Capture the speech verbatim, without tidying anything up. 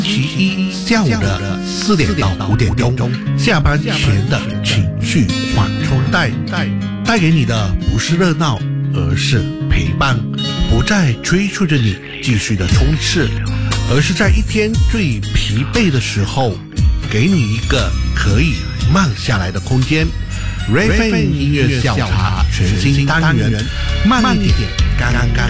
期一下午的四点到五点钟，下班前的情绪缓冲带，带给你的不是热闹，而是陪伴，不再催促着你继续的冲刺，而是在一天最疲惫的时候，给你一个可以慢下来的空间。Ray 音乐下午茶全新单元，慢一点，刚刚